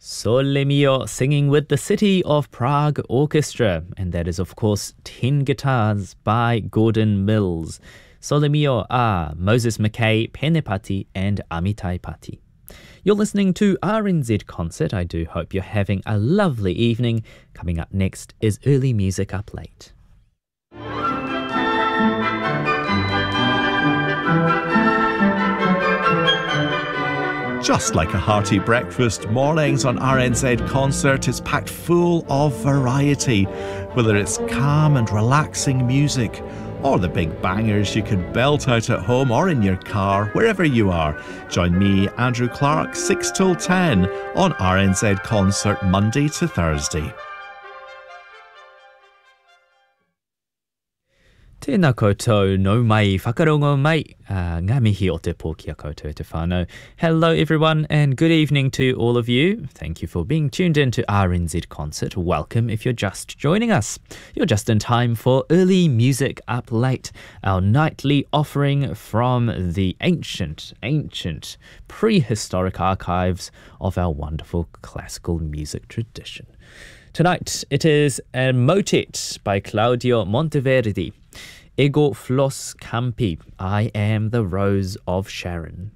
Sole Mio singing with the City of Prague Orchestra, and that is of course 10 Guitars by Gordon Mills. Sole Mio are Moses McKay, Pene Patti and Amitai Patti. You're listening to RNZ Concert. I do hope you're having a lovely evening. Coming up next is Early Music Up Late. Just like a hearty breakfast, mornings on RNZ Concert is packed full of variety. Whether it's calm and relaxing music, or the big bangers you could belt out at home or in your car, wherever you are. Join me, Andrew Clark, 6 till 10 on RNZ Concert, Monday to Thursday. Tēnā koutou, no mai, whakarongo mai, ngā mihi o te pōkia koutou te whānau. Hello everyone and good evening to all of you. Thank you for being tuned in to RNZ Concert. Welcome if you're just joining us. You're just in time for Early Music Up Late, our nightly offering from the ancient prehistoric archives of our wonderful classical music tradition. Tonight it is a motet by Claudio Monteverdi. Ego Flos Campi, I am the Rose of Sharon.